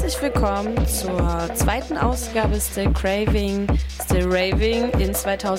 Herzlich willkommen zur zweiten Ausgabe Still Craving, Still Raving in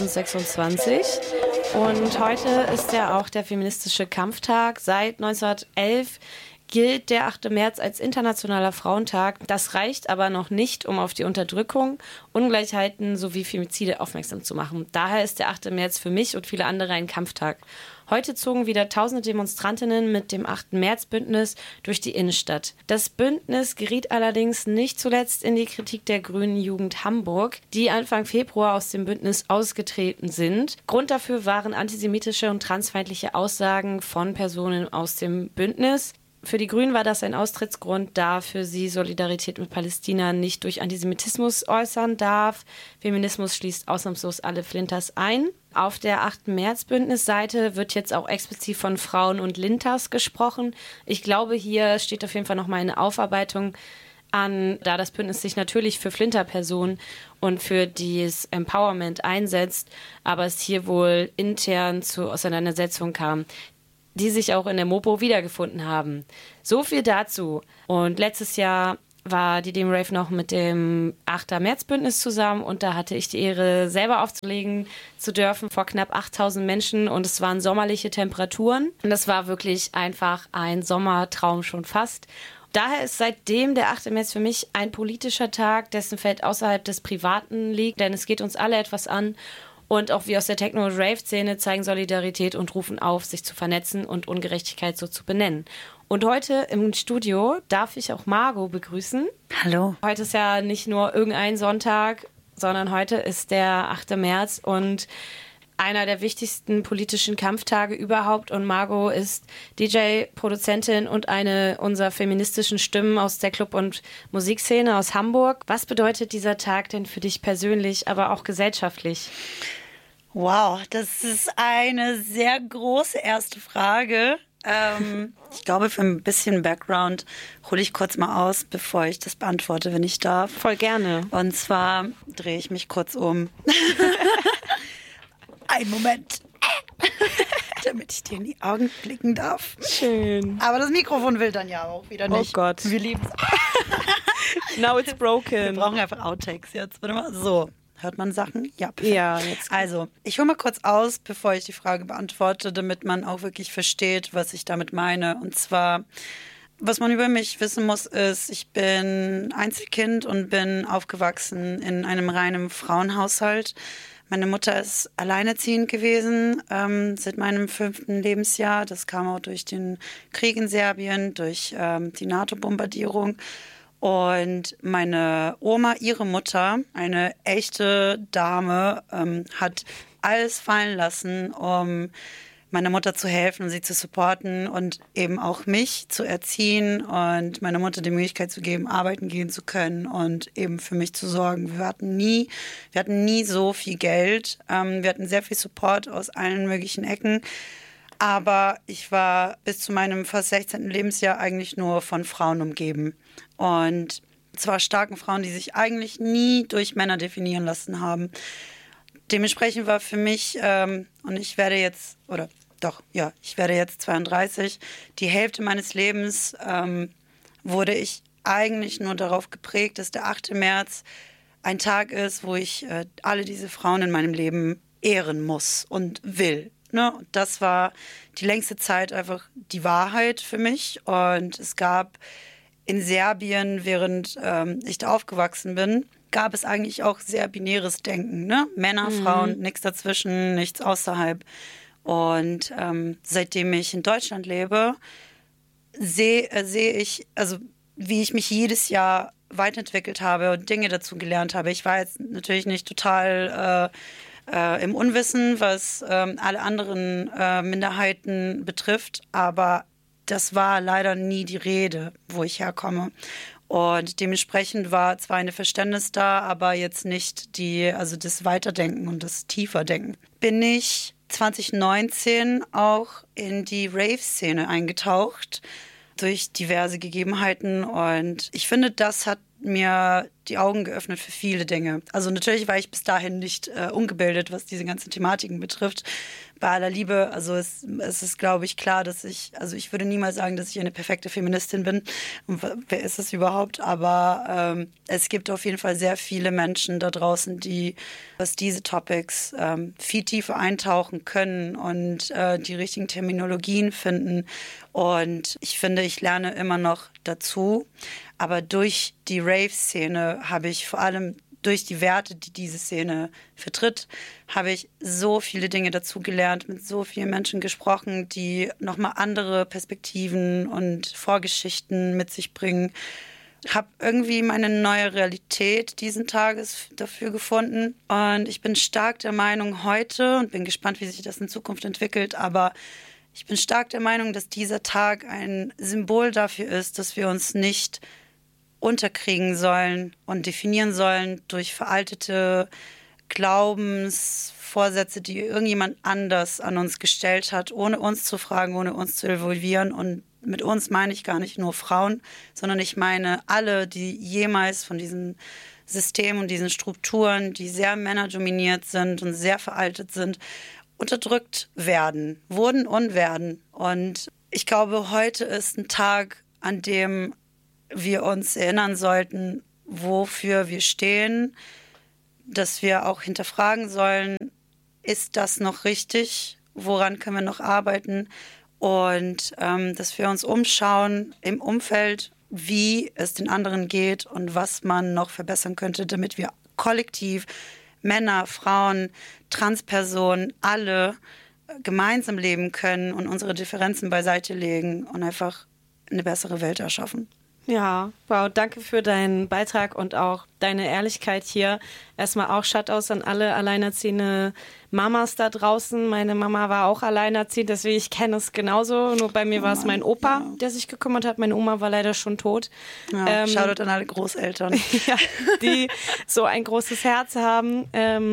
2026. Und heute ist ja auch der feministische Kampftag. Seit 1911 gilt der 8. März als internationaler Frauentag. Das reicht aber noch nicht, um auf die Unterdrückung, Ungleichheiten sowie Femizide aufmerksam zu machen. Daher ist der 8. März für mich und viele andere ein Kampftag. Heute zogen wieder tausende Demonstrantinnen mit dem 8. März-Bündnis durch die Innenstadt. Das Bündnis geriet allerdings nicht zuletzt in die Kritik der Grünen Jugend Hamburg, die Anfang Februar aus dem Bündnis ausgetreten sind. Grund dafür waren antisemitische und transfeindliche Aussagen von Personen aus dem Bündnis. Für die Grünen war das ein Austrittsgrund, da für sie Solidarität mit Palästina nicht durch Antisemitismus äußern darf. Feminismus schließt ausnahmslos alle Flinters ein. Auf der 8. März-Bündnis-Seite wird jetzt auch explizit von Frauen und Linters gesprochen. Ich glaube, hier steht auf jeden Fall nochmal eine Aufarbeitung an, da das Bündnis sich natürlich für Flinterpersonen und für das Empowerment einsetzt, aber es hier wohl intern zu Auseinandersetzungen kam, die sich auch in der Mopo wiedergefunden haben. So viel dazu. Und letztes Jahr war die Demo-Rave noch mit dem 8. März-Bündnis zusammen und da hatte ich die Ehre, selber aufzulegen zu dürfen vor knapp 8000 Menschen und es waren sommerliche Temperaturen. Und das war wirklich einfach ein Sommertraum schon fast. Daher ist seitdem der 8. März für mich ein politischer Tag, dessen Feld außerhalb des Privaten liegt, denn es geht uns alle etwas an. Und auch wir aus der Techno- und Rave-Szene zeigen Solidarität und rufen auf, sich zu vernetzen und Ungerechtigkeit so zu benennen. Und heute im Studio darf ich auch Margot begrüßen. Hallo. Heute ist ja nicht nur irgendein Sonntag, sondern heute ist der 8. März und einer der wichtigsten politischen Kampftage überhaupt. Und Margot ist DJ, Produzentin und eine unserer feministischen Stimmen aus der Club- und Musikszene aus Hamburg. Was bedeutet dieser Tag denn für dich persönlich, aber auch gesellschaftlich? Wow, das ist eine sehr große erste Frage. Ich glaube, für ein bisschen Background hole ich kurz mal aus, bevor ich das beantworte, wenn ich darf. Voll gerne. Und zwar drehe ich mich kurz um. Einen Moment. Damit ich dir in die Augen blicken darf. Schön. Aber das Mikrofon will dann ja auch wieder nicht. Oh Gott. Wir lieben es. Now it's broken. Wir brauchen einfach Outtakes jetzt. Warte mal. So. Hört man Sachen? Ja, perfekt. Ja, jetzt. Also, ich hole mal kurz aus, bevor ich die Frage beantworte, damit man auch wirklich versteht, was ich damit meine. Und zwar, was man über mich wissen muss, ist, ich bin Einzelkind und bin aufgewachsen in einem reinen Frauenhaushalt. Meine Mutter ist alleinerziehend gewesen seit meinem 5. Lebensjahr. Das kam auch durch den Krieg in Serbien, durch die NATO-Bombardierung. Und meine Oma, ihre Mutter, eine echte Dame, hat alles fallen lassen, um meiner Mutter zu helfen und sie zu supporten und eben auch mich zu erziehen und meiner Mutter die Möglichkeit zu geben, arbeiten gehen zu können und eben für mich zu sorgen. Wir hatten nie so viel Geld. Wir hatten sehr viel Support aus allen möglichen Ecken. Aber ich war bis zu meinem fast 16. Lebensjahr eigentlich nur von Frauen umgeben. Und zwar starken Frauen, die sich eigentlich nie durch Männer definieren lassen haben. Dementsprechend war für mich, und ich werde jetzt 32, die Hälfte meines Lebens wurde ich eigentlich nur darauf geprägt, dass der 8. März ein Tag ist, wo ich alle diese Frauen in meinem Leben ehren muss und will. Ne? Das war die längste Zeit einfach die Wahrheit für mich. Und es gab in Serbien, während ich da aufgewachsen bin, gab es eigentlich auch sehr binäres Denken. Ne? Männer, Frauen, nichts dazwischen, nichts außerhalb. Und seitdem ich in Deutschland lebe, sehe ich, also wie ich mich jedes Jahr weiterentwickelt habe und Dinge dazu gelernt habe. Ich war jetzt natürlich nicht total im Unwissen, was alle anderen Minderheiten betrifft, aber das war leider nie die Rede, wo ich herkomme. Und dementsprechend war zwar ein Verständnis da, aber jetzt nicht das Weiterdenken und das Tieferdenken. Bin ich 2019 auch in die Rave-Szene eingetaucht durch diverse Gegebenheiten und ich finde, das hat mir die Augen geöffnet für viele Dinge. Also natürlich war ich bis dahin nicht ungebildet, was diese ganzen Thematiken betrifft. bei aller Liebe, also es ist, glaube ich, klar, dass ich würde niemals sagen, dass ich eine perfekte Feministin bin. Und wer ist es überhaupt? Aber es gibt auf jeden Fall sehr viele Menschen da draußen, die, was diese Topics viel tiefer eintauchen können und die richtigen Terminologien finden. Und ich finde, ich lerne immer noch dazu. Aber durch die Rave-Szene habe ich vor allem durch die Werte, die diese Szene vertritt, habe ich so viele Dinge dazugelernt, mit so vielen Menschen gesprochen, die nochmal andere Perspektiven und Vorgeschichten mit sich bringen. Habe irgendwie meine neue Realität diesen Tages dafür gefunden. Und ich bin stark der Meinung heute, und bin gespannt, wie sich das in Zukunft entwickelt, aber ich bin stark der Meinung, dass dieser Tag ein Symbol dafür ist, dass wir uns nicht unterkriegen sollen und definieren sollen durch veraltete Glaubensvorsätze, die irgendjemand anders an uns gestellt hat, ohne uns zu fragen, ohne uns zu involvieren. Und mit uns meine ich gar nicht nur Frauen, sondern ich meine alle, die jemals von diesen Systemen und diesen Strukturen, die sehr männerdominiert sind und sehr veraltet sind, unterdrückt wurden und werden. Und ich glaube, heute ist ein Tag, an dem wir uns erinnern sollten, wofür wir stehen, dass wir auch hinterfragen sollen, ist das noch richtig? Woran können wir noch arbeiten? Und dass wir uns umschauen im Umfeld, wie es den anderen geht und was man noch verbessern könnte, damit wir kollektiv, Männer, Frauen, Transpersonen, alle gemeinsam leben können und unsere Differenzen beiseite legen und einfach eine bessere Welt erschaffen. Ja, wow, danke für deinen Beitrag und auch deine Ehrlichkeit hier. Erstmal auch Shoutouts an alle alleinerziehende Mamas da draußen. Meine Mama war auch alleinerziehend, deswegen ich kenne es genauso. Nur bei mir war es mein Opa, der sich gekümmert hat. Meine Oma war leider schon tot. Ja, Shoutout an alle Großeltern. Ja, die so ein großes Herz haben.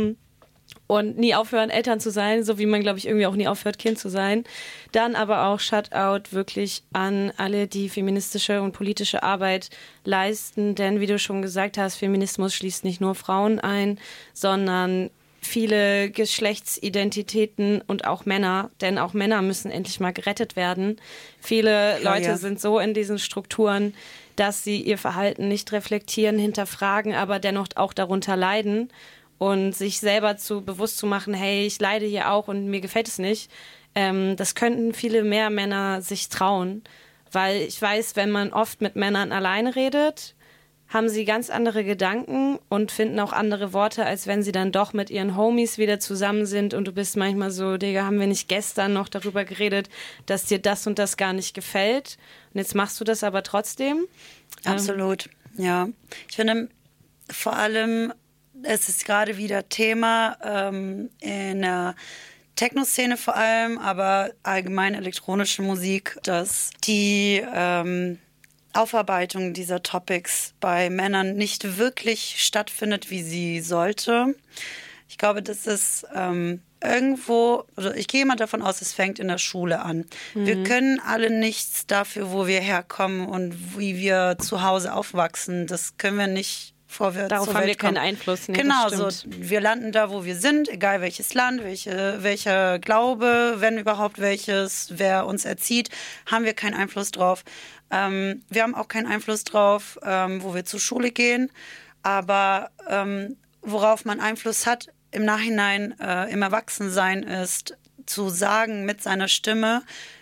Und nie aufhören, Eltern zu sein, so wie man, glaube ich, irgendwie auch nie aufhört, Kind zu sein. Dann aber auch Shoutout wirklich an alle, die feministische und politische Arbeit leisten. Denn wie du schon gesagt hast, Feminismus schließt nicht nur Frauen ein, sondern viele Geschlechtsidentitäten und auch Männer. Denn auch Männer müssen endlich mal gerettet werden. Viele Leute sind so in diesen Strukturen, dass sie ihr Verhalten nicht reflektieren, hinterfragen, aber dennoch auch darunter leiden. Und sich selber bewusst zu machen, hey, ich leide hier auch und mir gefällt es nicht, das könnten viele mehr Männer sich trauen. Weil ich weiß, wenn man oft mit Männern alleine redet, haben sie ganz andere Gedanken und finden auch andere Worte, als wenn sie dann doch mit ihren Homies wieder zusammen sind und du bist manchmal so, Digga, haben wir nicht gestern noch darüber geredet, dass dir das und das gar nicht gefällt und jetzt machst du das aber trotzdem? Absolut, ja. Ich finde vor allem, es ist gerade wieder Thema in der Techno-Szene vor allem, aber allgemein elektronische Musik, dass die Aufarbeitung dieser Topics bei Männern nicht wirklich stattfindet, wie sie sollte. Ich glaube, das ist irgendwo, also ich gehe mal davon aus, es fängt in der Schule an. Wir können alle nichts dafür, wo wir herkommen und wie wir zu Hause aufwachsen. Das können wir nicht vorwärts. Darauf haben wir keinen Einfluss. Nee, genau, so wir landen da, wo wir sind, egal welches Land, welcher Glaube, wenn überhaupt welches, wer uns erzieht, haben wir keinen Einfluss drauf. Wir haben auch keinen Einfluss drauf, wo wir zur Schule gehen, aber worauf man Einfluss hat im Nachhinein im Erwachsensein ist, zu sagen mit seiner Stimme,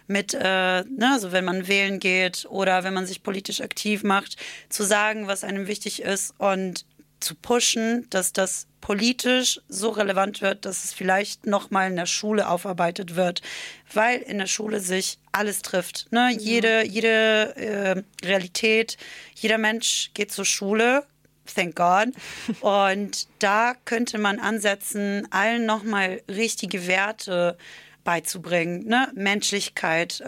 also wenn man wählen geht oder wenn man sich politisch aktiv macht, zu sagen, was einem wichtig ist und zu pushen, dass das politisch so relevant wird, dass es vielleicht nochmal in der Schule aufarbeitet wird, weil in der Schule sich alles trifft. Ne? Ja. Jede Realität, jeder Mensch geht zur Schule, thank God. Und da könnte man ansetzen, allen nochmal richtige Werte beizubringen, ne? Menschlichkeit,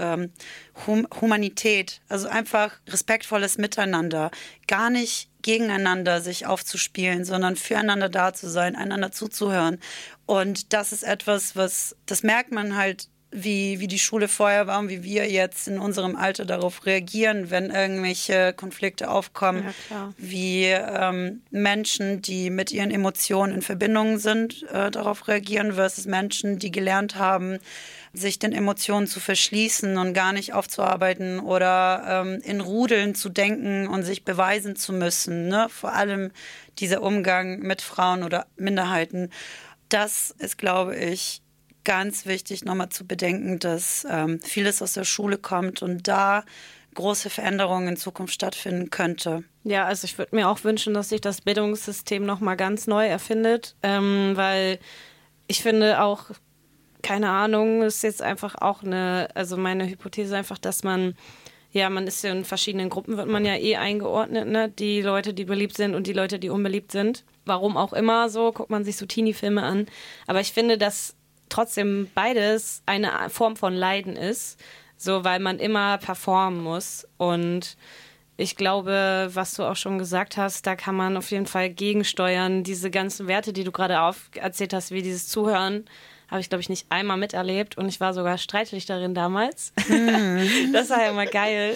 Humanität, also einfach respektvolles Miteinander, gar nicht gegeneinander sich aufzuspielen, sondern füreinander da zu sein, einander zuzuhören. Und das ist etwas, das merkt man halt wie die Schule vorher war und wie wir jetzt in unserem Alter darauf reagieren, wenn irgendwelche Konflikte aufkommen, Ja, klar. wie Menschen, die mit ihren Emotionen in Verbindung sind, darauf reagieren, versus Menschen, die gelernt haben, sich den Emotionen zu verschließen und gar nicht aufzuarbeiten oder in Rudeln zu denken und sich beweisen zu müssen. Ne? Vor allem dieser Umgang mit Frauen oder Minderheiten. Das ist, glaube ich, ganz wichtig, nochmal zu bedenken, dass vieles aus der Schule kommt und da große Veränderungen in Zukunft stattfinden könnte. Ja, also ich würde mir auch wünschen, dass sich das Bildungssystem nochmal ganz neu erfindet, weil ich finde auch, keine Ahnung, ist jetzt einfach auch also meine Hypothese einfach, dass man ist ja in verschiedenen Gruppen, wird man ja eingeordnet, ne? Die Leute, die beliebt sind und die Leute, die unbeliebt sind. Warum auch immer so, guckt man sich so Teenie-Filme an. Aber ich finde, dass trotzdem beides eine Form von Leiden ist, so, weil man immer performen muss. Und ich glaube, was du auch schon gesagt hast, da kann man auf jeden Fall gegensteuern. Diese ganzen Werte, die du gerade erzählt hast, wie dieses Zuhören, habe ich, glaube ich, nicht einmal miterlebt und ich war sogar Streitrichterin damals. Das war ja immer geil.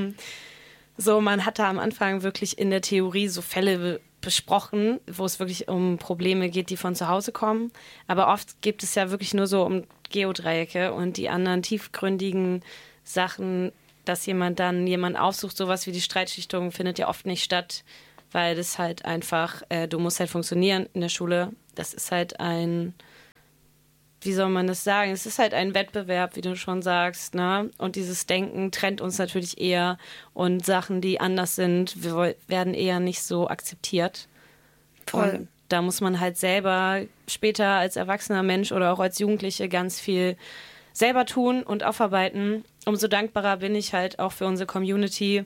So, man hat da am Anfang wirklich in der Theorie so Fälle besprochen, wo es wirklich um Probleme geht, die von zu Hause kommen. Aber oft geht es ja wirklich nur so um Geodreiecke und die anderen tiefgründigen Sachen, dass jemand aufsucht, sowas wie die Streitschlichtung findet ja oft nicht statt, weil das halt einfach, du musst halt funktionieren in der Schule. Das ist halt wie soll man das sagen? Es ist halt ein Wettbewerb, wie du schon sagst, ne? Und dieses Denken trennt uns natürlich eher und Sachen, die anders sind, werden eher nicht so akzeptiert. Voll. Und da muss man halt selber später als erwachsener Mensch oder auch als Jugendliche ganz viel selber tun und aufarbeiten. Umso dankbarer bin ich halt auch für unsere Community,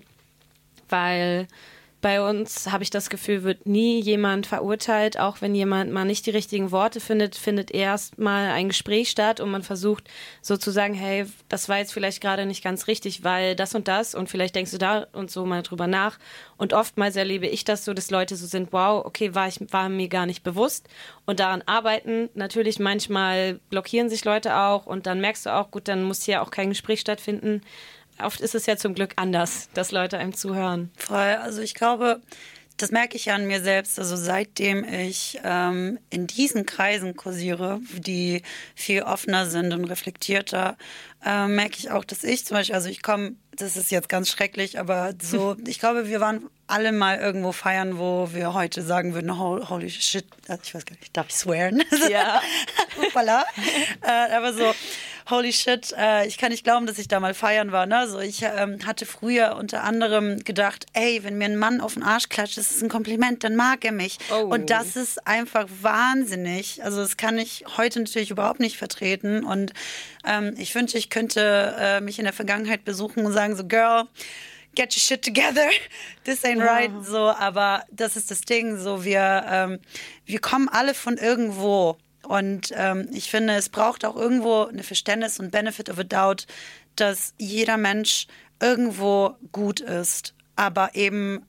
weil bei uns, habe ich das Gefühl, wird nie jemand verurteilt, auch wenn jemand mal nicht die richtigen Worte findet erst mal ein Gespräch statt und man versucht so zu sagen, hey, das war jetzt vielleicht gerade nicht ganz richtig, weil das und vielleicht denkst du da und so mal drüber nach. Und oftmals erlebe ich das so, dass Leute so sind, wow, okay, war mir gar nicht bewusst und daran arbeiten. Natürlich manchmal blockieren sich Leute auch und dann merkst du auch, gut, dann muss hier auch kein Gespräch stattfinden. Oft ist es ja zum Glück anders, dass Leute einem zuhören. Voll, also ich glaube, das merke ich ja an mir selbst. Also seitdem ich in diesen Kreisen kursiere, die viel offener sind und reflektierter, merke ich auch, dass ich zum Beispiel, also ich komme, das ist jetzt ganz schrecklich, aber so, ich glaube, wir waren alle mal irgendwo feiern, wo wir heute sagen würden, holy shit, ich weiß gar nicht, darf ich swearen? Ja. Voilà. Aber so, holy shit, ich kann nicht glauben, dass ich da mal feiern war. Ne? Also ich hatte früher unter anderem gedacht, ey, wenn mir ein Mann auf den Arsch klatscht, das ist ein Kompliment, dann mag er mich. Oh. Und das ist einfach wahnsinnig. Also das kann ich heute natürlich überhaupt nicht vertreten. Und ich wünschte, ich könnte mich in der Vergangenheit besuchen und sagen so, Girl, get your shit together, this ain't right. So, aber das ist das Ding. So, wir kommen alle von irgendwo. Und ich finde, es braucht auch irgendwo eine Verständnis und Benefit of a Doubt, dass jeder Mensch irgendwo gut ist, aber eben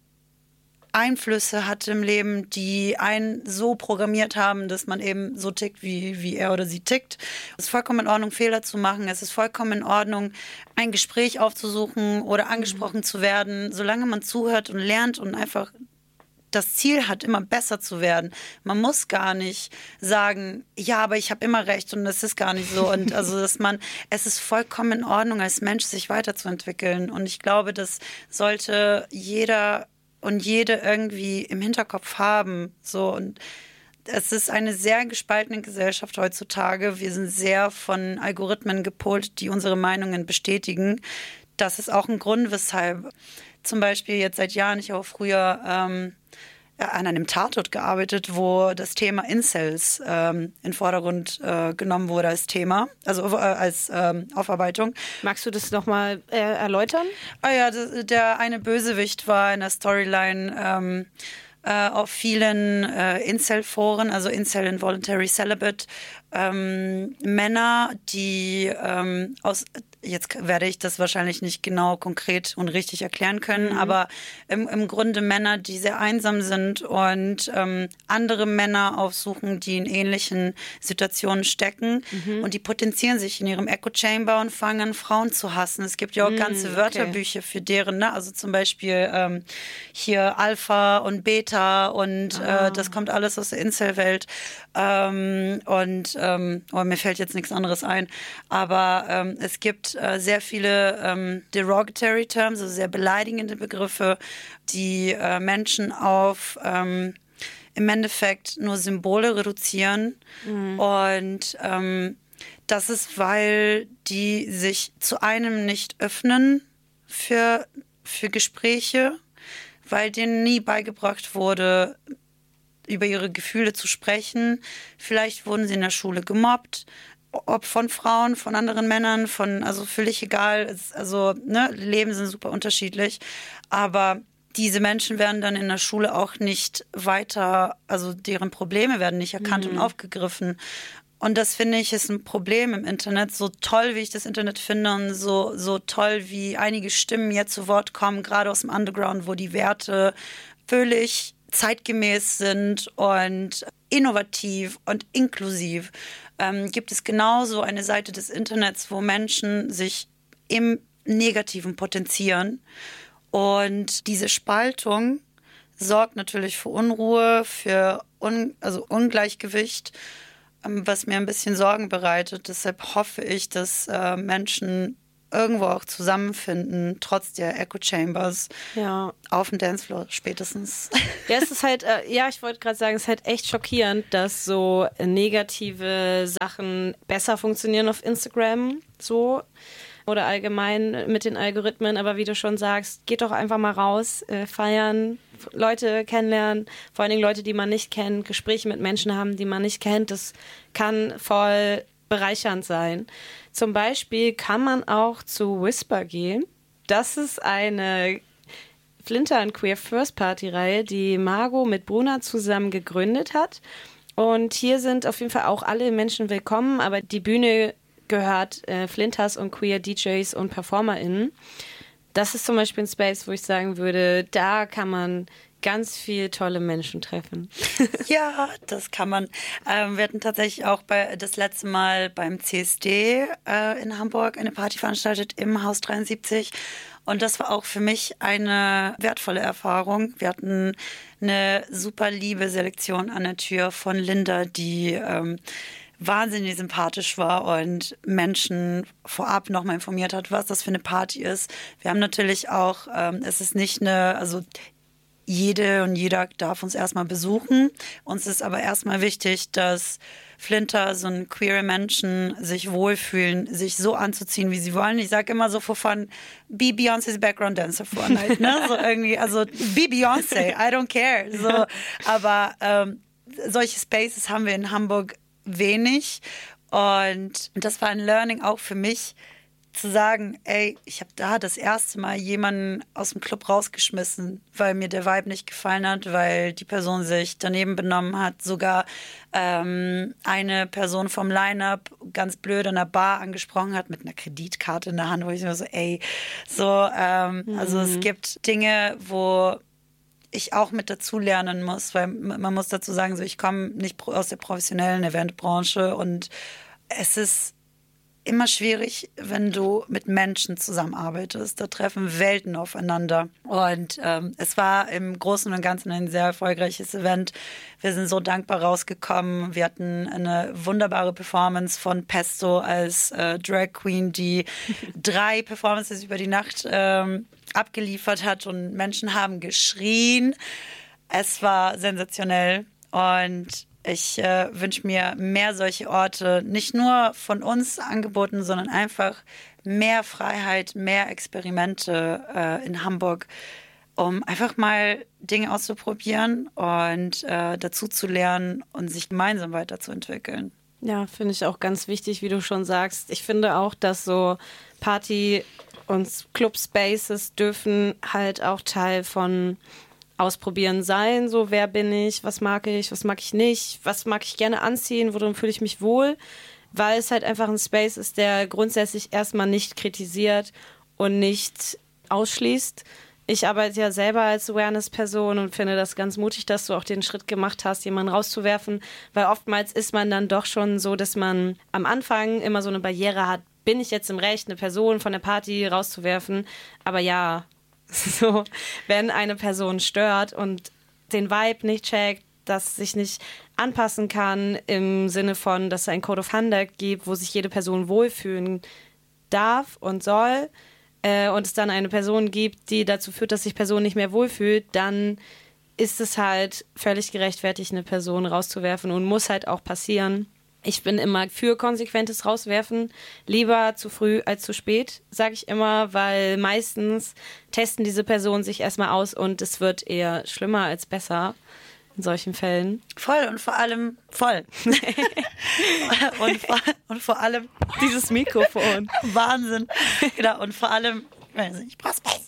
Einflüsse hat im Leben, die einen so programmiert haben, dass man eben so tickt, wie er oder sie tickt. Es ist vollkommen in Ordnung, Fehler zu machen. Es ist vollkommen in Ordnung, ein Gespräch aufzusuchen oder angesprochen zu werden, solange man zuhört und lernt und einfach das Ziel hat, immer besser zu werden. Man muss gar nicht sagen, ja, aber ich habe immer recht und das ist gar nicht so. Und also, es ist vollkommen in Ordnung, als Mensch sich weiterzuentwickeln. Und ich glaube, das sollte jeder und jede irgendwie im Hinterkopf haben. So, und es ist eine sehr gespaltene Gesellschaft heutzutage. Wir sind sehr von Algorithmen gepolt, die unsere Meinungen bestätigen. Das ist auch ein Grund, weshalb zum Beispiel jetzt seit Jahren, ich auch früher an einem Tatort gearbeitet, wo das Thema Incels in den Vordergrund genommen wurde als Thema, also als Aufarbeitung. Magst du das nochmal erläutern? Ja, der eine Bösewicht war in der Storyline auf vielen Incel-Foren, also Incel Involuntary Celibate, Männer, die jetzt werde ich das wahrscheinlich nicht genau, konkret und richtig erklären können, aber im Grunde Männer, die sehr einsam sind und andere Männer aufsuchen, die in ähnlichen Situationen stecken und die potenzieren sich in ihrem Echo-Chamber und fangen an, Frauen zu hassen. Es gibt ja auch ganze Wörterbücher für deren, ne? Also zum Beispiel hier Alpha und Beta und das kommt alles aus der Incel-Welt mir fällt jetzt nichts anderes ein, aber es gibt sehr viele derogatory terms, also sehr beleidigende Begriffe, die Menschen auf im Endeffekt nur Symbole reduzieren und das ist, weil die sich zu einem nicht öffnen für Gespräche, weil denen nie beigebracht wurde, über ihre Gefühle zu sprechen. Vielleicht wurden sie in der Schule gemobbt, ob von Frauen, von anderen Männern, also völlig egal. Leben sind super unterschiedlich, aber diese Menschen werden dann in der Schule auch nicht weiter, also deren Probleme werden nicht erkannt und aufgegriffen. Und das, finde ich, ist ein Problem im Internet. So toll, wie ich das Internet finde und so toll, wie einige Stimmen jetzt zu Wort kommen, gerade aus dem Underground, wo die Werte völlig zeitgemäß sind und innovativ und inklusiv, gibt es genauso eine Seite des Internets, wo Menschen sich im Negativen potenzieren. Und diese Spaltung sorgt natürlich für Unruhe, für Ungleichgewicht, was mir ein bisschen Sorgen bereitet. Deshalb hoffe ich, dass Menschen irgendwo auch zusammenfinden, trotz der Echo Chambers, auf dem Dancefloor spätestens. Ja, es ist halt, ich wollte gerade sagen, es ist halt echt schockierend, dass so negative Sachen besser funktionieren auf Instagram, so, oder allgemein mit den Algorithmen, aber wie du schon sagst, geht doch einfach mal raus, feiern, Leute kennenlernen, vor allen Dingen Leute, die man nicht kennt, Gespräche mit Menschen haben, die man nicht kennt, das kann voll bereichernd sein. Zum Beispiel kann man auch zu Whisper gehen. Das ist eine Flinter and Queer First Party Reihe, die Margot mit Bruna zusammen gegründet hat. Und hier sind auf jeden Fall auch alle Menschen willkommen, aber die Bühne gehört Flinters und Queer DJs und PerformerInnen. Das ist zum Beispiel ein Space, wo ich sagen würde, da kann man ganz viel tolle Menschen treffen. Ja, das kann man. Wir hatten tatsächlich auch das letzte Mal beim CSD in Hamburg eine Party veranstaltet im Haus 73. Und das war auch für mich eine wertvolle Erfahrung. Wir hatten eine super liebe Selektion an der Tür von Linda, die wahnsinnig sympathisch war und Menschen vorab nochmal informiert hat, was das für eine Party ist. Wir haben natürlich auch, es ist nicht jede und jeder darf uns erstmal besuchen. Uns ist aber erstmal wichtig, dass Flinter, so ein queere Menschen sich wohlfühlen, sich so anzuziehen, wie sie wollen. Ich sage immer so for fun, be Beyoncé's Background Dancer for a night, ne? So irgendwie, also be Beyoncé, I don't care. So, aber solche Spaces haben wir in Hamburg wenig und das war ein Learning auch für mich, zu sagen, ey, ich habe da das erste Mal jemanden aus dem Club rausgeschmissen, weil mir der Vibe nicht gefallen hat, weil die Person sich daneben benommen hat. Sogar eine Person vom Line-Up ganz blöd an der Bar angesprochen hat mit einer Kreditkarte in der Hand, wo ich mir so, also es gibt Dinge, wo ich auch mit dazulernen muss, weil man muss dazu sagen, so ich komme nicht aus der professionellen Eventbranche und es ist immer schwierig, wenn du mit Menschen zusammenarbeitest. Da treffen Welten aufeinander. Und es war im Großen und Ganzen ein sehr erfolgreiches Event. Wir sind so dankbar rausgekommen. Wir hatten eine wunderbare Performance von Pesto als Drag Queen, die 3 Performances über die Nacht abgeliefert hat und Menschen haben geschrien. Es war sensationell und ich wünsche mir mehr solche Orte, nicht nur von uns angeboten, sondern einfach mehr Freiheit, mehr Experimente in Hamburg, um einfach mal Dinge auszuprobieren und dazu zu lernen und sich gemeinsam weiterzuentwickeln. Ja, finde ich auch ganz wichtig, wie du schon sagst. Ich finde auch, dass so Party- und Club-Spaces dürfen halt auch Teil von Ausprobieren sein, so wer bin ich, was mag ich nicht, was mag ich gerne anziehen, worin fühle ich mich wohl. weil es halt einfach ein Space ist, der grundsätzlich erstmal nicht kritisiert und nicht ausschließt. Ich arbeite ja selber als Awareness-Person und finde das ganz mutig, dass du auch den Schritt gemacht hast, jemanden rauszuwerfen, weil oftmals ist man dann doch schon so, dass man am Anfang immer so eine Barriere hat, bin ich jetzt im Recht, eine Person von der Party rauszuwerfen, aber ja, so, wenn eine Person stört und den Vibe nicht checkt, das sich nicht anpassen kann im Sinne von, dass es ein Code of Conduct gibt, wo sich jede Person wohlfühlen darf und soll, und es dann eine Person gibt, die dazu führt, dass sich Person nicht mehr wohlfühlt, dann ist es halt völlig gerechtfertigt, eine Person rauszuwerfen und muss halt auch passieren. Ich bin immer für konsequentes Rauswerfen, lieber zu früh als zu spät, sage ich immer, weil meistens testen diese Personen sich erstmal aus und es wird eher schlimmer als besser in solchen Fällen. Voll und vor allem voll. und vor allem dieses Mikrofon. Wahnsinn. Genau, und vor allem, ich brauche Space.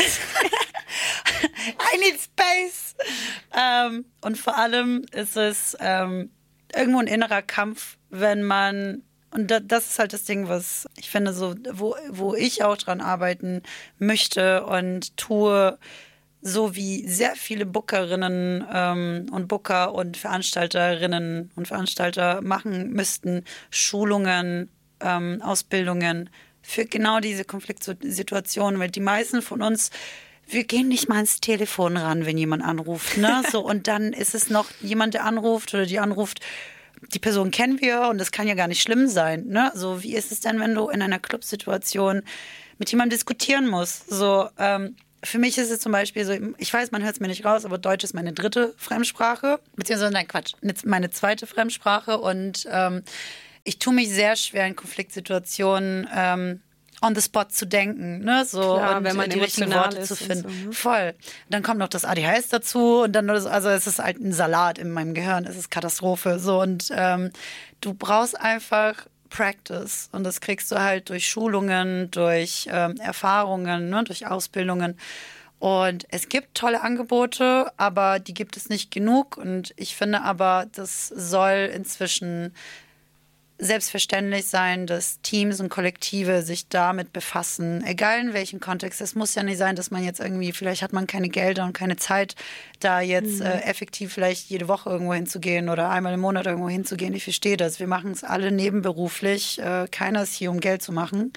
I need space. Und vor allem ist es irgendwo ein innerer Kampf, wenn man, und das ist halt das Ding, was ich finde, so, wo ich auch dran arbeiten möchte und tue, so wie sehr viele Bookerinnen und Booker und Veranstalterinnen und Veranstalter machen müssten, Schulungen, Ausbildungen für genau diese Konfliktsituationen, weil die meisten von uns, wir gehen nicht mal ans Telefon ran, wenn jemand anruft, ne? So, und dann ist es noch jemand, der anruft oder die anruft, die Person kennen wir und das kann ja gar nicht schlimm sein, ne? So, wie ist es denn, wenn du in einer Clubsituation mit jemandem diskutieren musst? So, für mich ist es zum Beispiel so, ich weiß, man hört es mir nicht raus, aber Deutsch ist meine dritte Fremdsprache, beziehungsweise, nein, Quatsch, meine zweite Fremdsprache und ich tue mich sehr schwer in Konfliktsituationen on the spot zu denken, ne, so, klar, und wenn man die richtigen Worte zu finden. So, ne? Voll. Dann kommt noch das ADHS dazu und dann, also es ist halt ein Salat in meinem Gehirn, es ist Katastrophe, so, und du brauchst einfach Practice und das kriegst du halt durch Schulungen, durch Erfahrungen, ne, durch Ausbildungen. Und es gibt tolle Angebote, aber die gibt es nicht genug. Und ich finde aber, das soll inzwischen selbstverständlich sein, dass Teams und Kollektive sich damit befassen, egal in welchem Kontext. Es muss ja nicht sein, dass man jetzt irgendwie, vielleicht hat man keine Gelder und keine Zeit, da jetzt effektiv vielleicht jede Woche irgendwo hinzugehen oder einmal im Monat irgendwo hinzugehen. Ich verstehe das. Wir machen es alle nebenberuflich. Keiner ist hier, um Geld zu machen.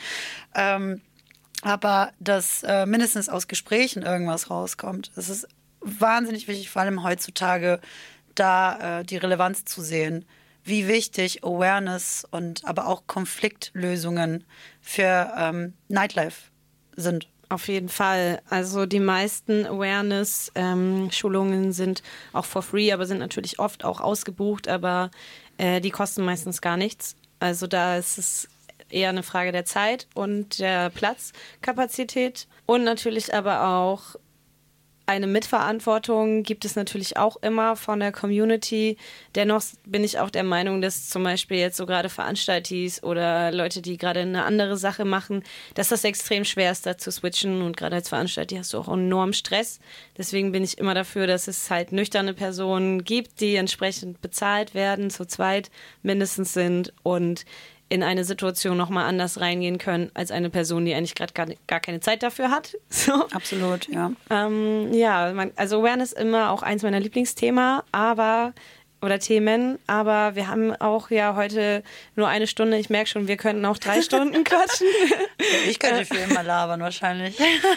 Aber dass mindestens aus Gesprächen irgendwas rauskommt, das ist wahnsinnig wichtig, vor allem heutzutage, da die Relevanz zu sehen, wie wichtig Awareness und aber auch Konfliktlösungen für Nightlife sind. Auf jeden Fall. Also die meisten Awareness-Schulungen sind auch for free, aber sind natürlich oft auch ausgebucht, aber die kosten meistens gar nichts. Also da ist es eher eine Frage der Zeit und der Platzkapazität und natürlich aber auch eine Mitverantwortung gibt es natürlich auch immer von der Community. Dennoch bin ich auch der Meinung, dass zum Beispiel jetzt so gerade Veranstaltis oder Leute, die gerade eine andere Sache machen, dass das extrem schwer ist, da zu switchen. Und gerade als Veranstalter hast du auch enorm Stress. Deswegen bin ich immer dafür, dass es halt nüchterne Personen gibt, die entsprechend bezahlt werden, zu zweit mindestens sind und in eine Situation nochmal anders reingehen können als eine Person, die eigentlich gerade gar keine Zeit dafür hat. So. Absolut, ja. Also Awareness ist immer auch eins meiner Lieblingsthemen, Themen, aber wir haben auch ja heute nur eine Stunde. Ich merke schon, wir könnten auch 3 Stunden quatschen. Ich könnte für immer labern wahrscheinlich.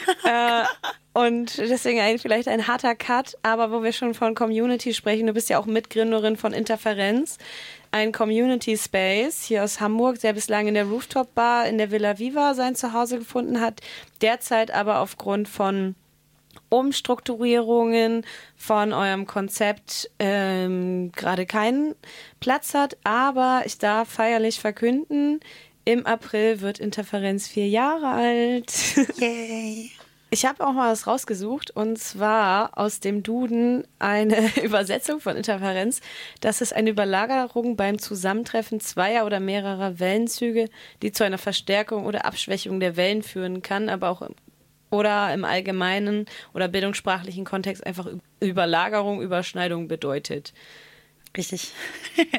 Und deswegen vielleicht ein harter Cut, aber wo wir schon von Community sprechen, du bist ja auch Mitgründerin von Interferenz, ein Community Space hier aus Hamburg, der bislang in der Rooftop Bar in der Villa Viva sein Zuhause gefunden hat, derzeit aber aufgrund von Umstrukturierungen von eurem Konzept gerade keinen Platz hat, aber ich darf feierlich verkünden, im April wird Interferenz 4 Jahre alt. Yay! Ich habe auch mal was rausgesucht und zwar aus dem Duden eine Übersetzung von Interferenz. Das ist eine Überlagerung beim Zusammentreffen zweier oder mehrerer Wellenzüge, die zu einer Verstärkung oder Abschwächung der Wellen führen kann, aber auch oder im allgemeinen oder bildungssprachlichen Kontext einfach Überlagerung, Überschneidung bedeutet. Richtig.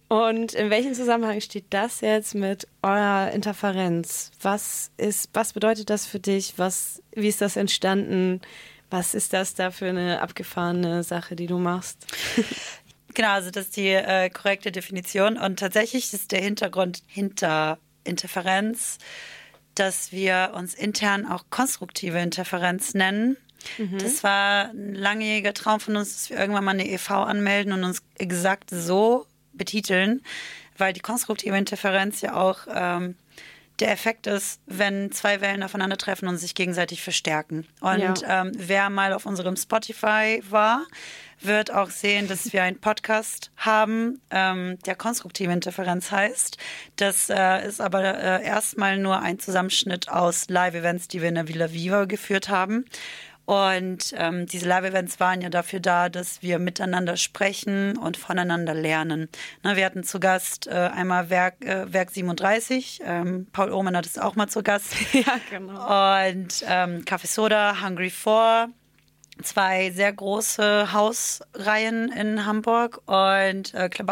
Und in welchem Zusammenhang steht das jetzt mit eurer Interferenz? Was bedeutet das für dich? Wie ist das entstanden? Was ist das da für eine abgefahrene Sache, die du machst? Genau, also das ist die korrekte Definition. Und tatsächlich ist der Hintergrund hinter Interferenz, dass wir uns intern auch konstruktive Interferenz nennen. Das war ein langjähriger Traum von uns, dass wir irgendwann mal eine e.V. anmelden und uns exakt so betiteln, weil die konstruktive Interferenz ja auch der Effekt ist, wenn zwei Wellen aufeinandertreffen und sich gegenseitig verstärken. Und wer mal auf unserem Spotify war, wird auch sehen, dass wir einen Podcast haben, der konstruktive Interferenz heißt. Das ist aber erstmal nur ein Zusammenschnitt aus Live-Events, die wir in der Villa Viva geführt haben. Und diese Live-Events waren ja dafür da, dass wir miteinander sprechen und voneinander lernen. Na, wir hatten zu Gast einmal Werk 37, Paul Ohrmann hat es auch mal zu Gast. Ja, genau. Und Café Soda, Hungry 4, 2 sehr große Hausreihen in Hamburg und